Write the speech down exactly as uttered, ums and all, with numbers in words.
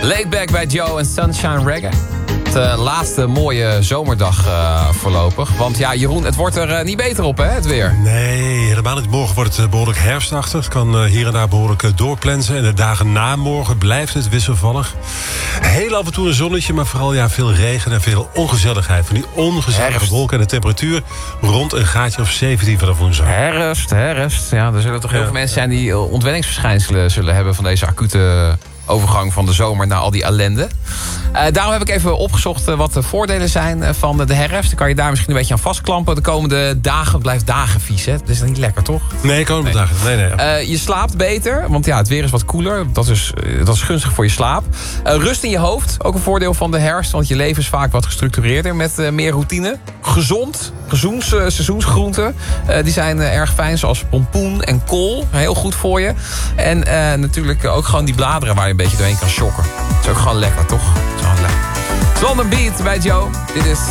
Laid back bij Joe en Sunshine Reggae. De laatste mooie zomerdag uh, voorlopig. Want ja, Jeroen, het wordt er uh, niet beter op, hè, het weer? Nee, helemaal niet. Morgen wordt het behoorlijk herfstachtig. Het kan uh, hier en daar behoorlijk uh, doorplensen. En de dagen na morgen blijft het wisselvallig. Heel af en toe een zonnetje, maar vooral ja, veel regen en veel ongezelligheid. Van die ongezellige Herfst. wolken en de temperatuur rond een gaatje of zeventien vanaf woensdag. Herfst, herfst. Ja, er zullen toch heel Ja. veel mensen zijn die uh, ontwenningsverschijnselen zullen hebben van deze acute overgang van de zomer naar al die ellende. Uh, daarom heb ik even opgezocht uh, wat de voordelen zijn uh, van de herfst. Dan kan je daar misschien een beetje aan vastklampen. De komende dagen, het blijft dagen vies, hè? Dat is niet lekker, toch? Nee, komende Nee. dagen. Nee, nee. Uh, je slaapt beter, want ja, het weer is wat koeler. Dat is, uh, dat is gunstig voor je slaap. Uh, rust in je hoofd, ook een voordeel van de herfst. Want je leven is vaak wat gestructureerder met uh, meer routine. Gezond, gezoens, uh, seizoensgroenten. Uh, die zijn uh, erg fijn, zoals pompoen en kool. Heel goed voor je. En uh, natuurlijk ook gewoon die bladeren waar je een beetje doorheen kan shocken. Dat is ook gewoon lekker, toch? Dat is gewoon lekker. London Beat bij Joe. Dit is